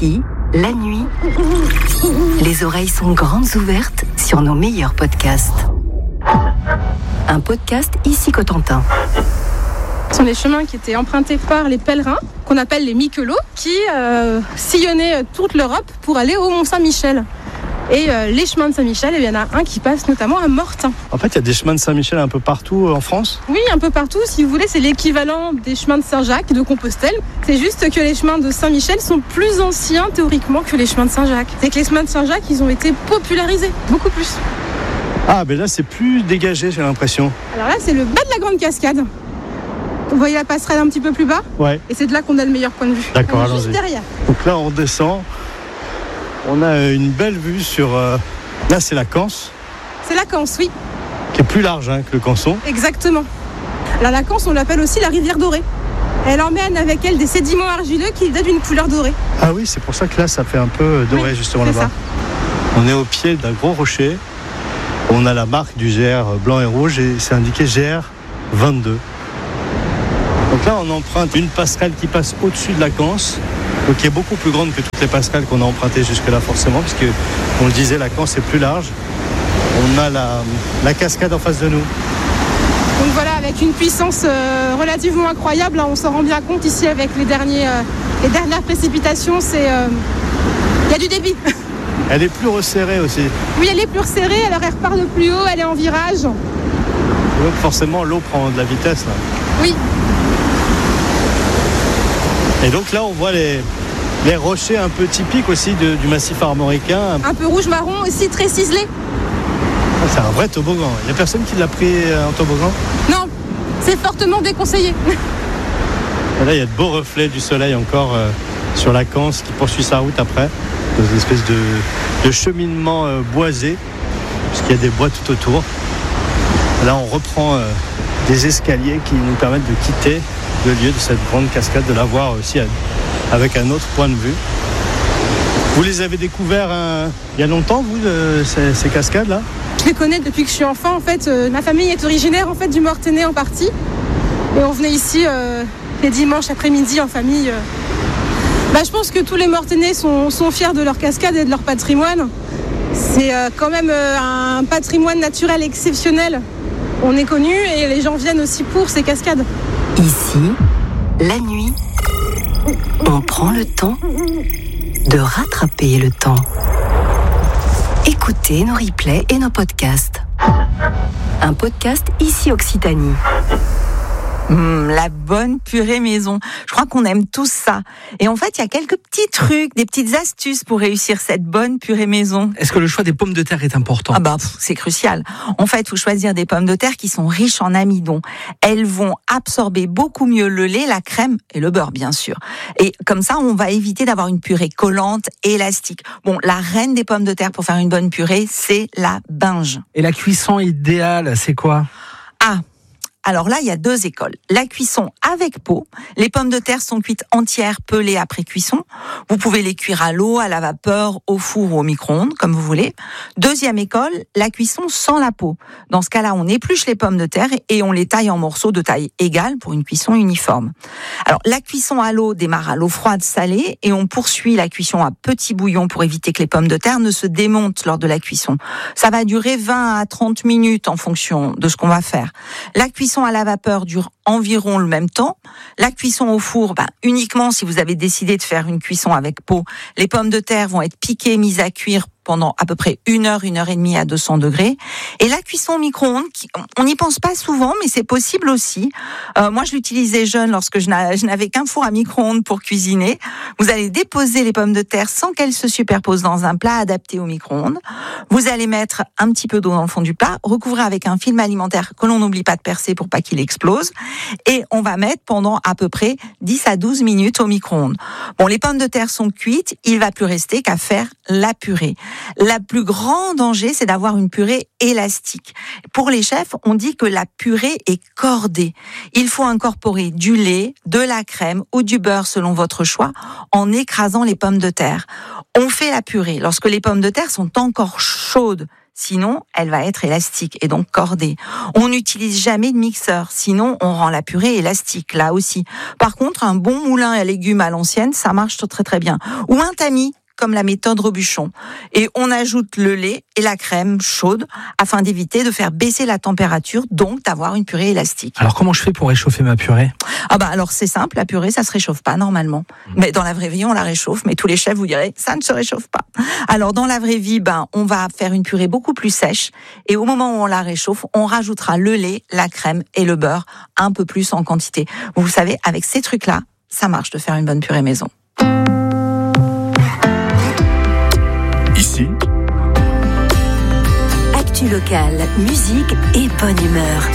Ici, la nuit, les oreilles sont grandes ouvertes sur nos meilleurs podcasts. Un podcast Ici Cotentin. Ce sont des chemins qui étaient empruntés par les pèlerins, qu'on appelle les Miquelots, qui sillonnaient toute l'Europe pour aller au Mont-Saint-Michel. Et les chemins de Saint-Michel, il y en a un qui passe notamment à Mortain. En fait, il y a des chemins de Saint-Michel un peu partout en France ? Oui, un peu partout. Si vous voulez, c'est l'équivalent des chemins de Saint-Jacques, de Compostelle. C'est juste que les chemins de Saint-Michel sont plus anciens théoriquement que les chemins de Saint-Jacques. C'est que les chemins de Saint-Jacques, ils ont été popularisés, beaucoup plus. Ah, mais là, c'est plus dégagé, j'ai l'impression. Alors là, c'est le bas de la Grande Cascade. Vous voyez la passerelle un petit peu plus bas ? Ouais. Et c'est de là qu'on a le meilleur point de vue. D'accord, allons-y. Juste derrière. Donc là, on descend. On a une belle vue sur... Là, c'est la Canse. C'est la Canse, oui. Qui est plus large que le Canson. Exactement. Alors la Canse, on l'appelle aussi la rivière dorée. Elle emmène avec elle des sédiments argileux qui donnent une couleur dorée. Ah oui, c'est pour ça que là, ça fait un peu doré, oui, justement, c'est là-bas. Ça. On est au pied d'un gros rocher. On a la marque du GR blanc et rouge et c'est indiqué GR 22. Donc là, on emprunte une passerelle qui passe au-dessus de la Canse, donc qui est beaucoup plus grande que toutes les passerelles qu'on a empruntées jusque-là, forcément, puisque, on le disait, la Canse est plus large. On a la cascade en face de nous. Donc voilà, avec une puissance relativement incroyable, on s'en rend bien compte ici avec les dernières précipitations, il y a du débit. Elle est plus resserrée aussi. Oui, elle est plus resserrée, alors elle repart de plus haut, elle est en virage. Donc forcément, l'eau prend de la vitesse, là. Oui. Et donc là, on voit les rochers un peu typiques aussi du massif armoricain. Un peu rouge-marron aussi, très ciselé. C'est un vrai toboggan. Il n'y a personne qui l'a pris en toboggan ? Non, c'est fortement déconseillé. Et là, il y a de beaux reflets du soleil encore sur la Canse qui poursuit sa route après. Dans une espèce de cheminement boisé, puisqu'il y a des bois tout autour. Là, on reprend des escaliers qui nous permettent de quitter le lieu de cette grande cascade, de la voir aussi avec un autre point de vue. Vous les avez découverts il y a longtemps, vous, ces cascades-là ? Je les connais depuis que je suis enfant. En fait, ma famille est originaire du Mortainais en partie. Et on venait ici les dimanches après-midi en famille. Je pense que tous les Mortainais sont fiers de leur cascade et de leur patrimoine. C'est quand même un patrimoine naturel exceptionnel. On est connu et les gens viennent aussi pour ces cascades. Ici, la nuit, on prend le temps de rattraper le temps. Écoutez nos replays et nos podcasts. Un podcast Ici Occitanie. La bonne purée maison. Je crois qu'on aime tous ça. Et en fait, il y a quelques petits trucs, des petites astuces pour réussir cette bonne purée maison. Est-ce que le choix des pommes de terre est important ? C'est crucial. En fait, il faut choisir des pommes de terre qui sont riches en amidon. Elles vont absorber beaucoup mieux le lait, la crème et le beurre, bien sûr. Et comme ça, on va éviter d'avoir une purée collante, élastique. La reine des pommes de terre pour faire une bonne purée, c'est la binge. Et la cuisson idéale, c'est quoi ? Alors là, il y a deux écoles. La cuisson avec peau. Les pommes de terre sont cuites entières, pelées après cuisson. Vous pouvez les cuire à l'eau, à la vapeur, au four ou au micro-ondes, comme vous voulez. Deuxième école, la cuisson sans la peau. Dans ce cas-là, on épluche les pommes de terre et on les taille en morceaux de taille égale pour une cuisson uniforme. Alors, la cuisson à l'eau démarre à l'eau froide salée et on poursuit la cuisson à petit bouillon pour éviter que les pommes de terre ne se démontent lors de la cuisson. Ça va durer 20 à 30 minutes en fonction de ce qu'on va faire. La cuisson à la vapeur dure environ le même temps. La cuisson au four, uniquement si vous avez décidé de faire une cuisson avec peau. Les pommes de terre vont être piquées, mises à cuire pendant à peu près 1 heure et demie à 200 degrés. Et la cuisson au micro-ondes, on n'y pense pas souvent, mais c'est possible aussi. Moi, je l'utilisais jeune lorsque je n'avais qu'un four à micro-ondes pour cuisiner. Vous allez déposer les pommes de terre sans qu'elles se superposent dans un plat adapté au micro-ondes. Vous allez mettre un petit peu d'eau dans le fond du plat, recouvrir avec un film alimentaire que l'on n'oublie pas de percer pour pas qu'il explose. Et on va mettre pendant à peu près 10 à 12 minutes au micro-ondes. Les pommes de terre sont cuites, il va plus rester qu'à faire la purée. Le plus grand danger, c'est d'avoir une purée élastique. Pour les chefs, on dit que la purée est cordée. Il faut incorporer du lait, de la crème ou du beurre selon votre choix en écrasant les pommes de terre. On fait la purée lorsque les pommes de terre sont encore chaudes. sinon elle va être élastique et donc cordée. On n'utilise jamais de mixeur, sinon on rend la purée élastique, là aussi. Par contre, un bon moulin à légumes à l'ancienne, ça marche très très bien. Ou un tamis, comme la méthode Robuchon. Et on ajoute le lait et la crème chaude afin d'éviter de faire baisser la température, donc d'avoir une purée élastique. Alors comment je fais pour réchauffer ma purée ? Alors c'est simple, la purée ça se réchauffe pas normalement. Mais dans la vraie vie on la réchauffe, mais tous les chefs vous diraient ça ne se réchauffe pas. Alors dans la vraie vie, on va faire une purée beaucoup plus sèche et au moment où on la réchauffe, on rajoutera le lait, la crème et le beurre un peu plus en quantité. Vous savez, avec ces trucs-là, ça marche de faire une bonne purée maison. Ici, Actu locale, musique et bonne humeur.